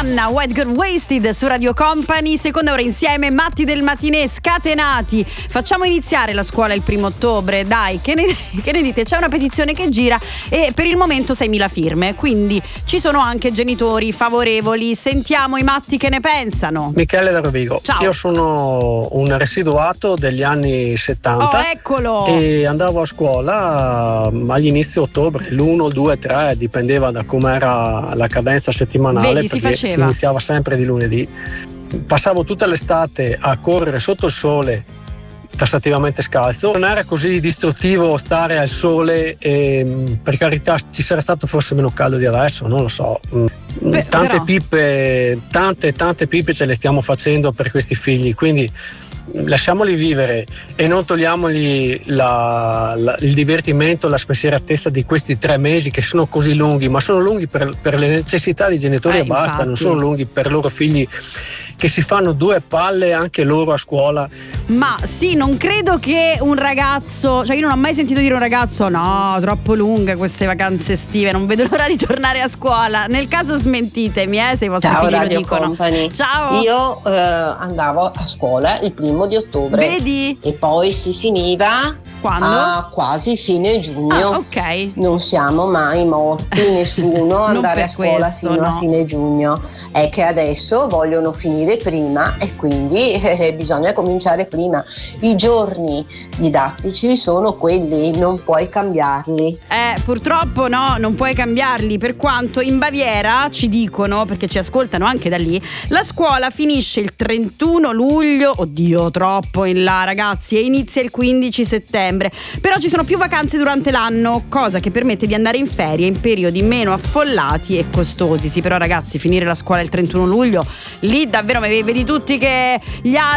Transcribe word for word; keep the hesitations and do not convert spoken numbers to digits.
Rihanna, White Girl Wasted su Radio Company. Seconda ora insieme, Matti del Matinè, scatenati. Facciamo iniziare la scuola il primo ottobre, dai, che ne, che ne dite? C'è una petizione che gira e per il momento seimila firme, quindi ci sono anche genitori favorevoli. Sentiamo i matti che ne pensano. Michele da Rovigo. Ciao. Io sono un residuato degli anni settanta. Oh, eccolo. E andavo a scuola agli inizi ottobre, l'uno, due, tre, dipendeva da com'era la cadenza settimanale. Vedi, si perché faceva. si iniziava sempre di lunedì. Passavo tutta l'estate a correre sotto il sole, tassativamente scalzo. Non era così distruttivo stare al sole e, per carità, ci sarà stato forse meno caldo di adesso, non lo so. Beh, tante però... pippe, tante tante pippe ce le stiamo facendo per questi figli, quindi lasciamoli vivere e non togliamogli la, la, il divertimento, la spensieratezza di questi tre mesi che sono così lunghi, ma sono lunghi per, per le necessità dei genitori eh, e basta, infatti. non sono lunghi per i loro figli che si fanno due palle anche loro a scuola. Ma sì, non credo che un ragazzo, cioè io non ho mai sentito dire a un ragazzo no, troppo lunghe queste vacanze estive, non vedo l'ora di tornare a scuola. Nel caso smentitemi, eh, se i vostri Ciao, figli Radio lo dicono. Company. Ciao. Io eh, andavo a scuola il primo di ottobre. Vedi? E poi si finiva quando? A quasi fine giugno. Ah, ok. Non siamo mai morti, nessuno andare a scuola questo, fino no. a fine giugno. È che adesso vogliono finire prima e quindi eh, bisogna cominciare prima. I giorni didattici sono quelli, non puoi cambiarli. Eh, purtroppo no, non puoi cambiarli, per quanto in Baviera ci dicono, perché ci ascoltano anche da lì, la scuola finisce il trentuno luglio, oddio troppo in là ragazzi, e inizia il quindici settembre. Però ci sono più vacanze durante l'anno, cosa che permette di andare in ferie in periodi meno affollati e costosi. Sì, però ragazzi, finire la scuola il trentuno luglio, lì davvero vedi tutti che gli altri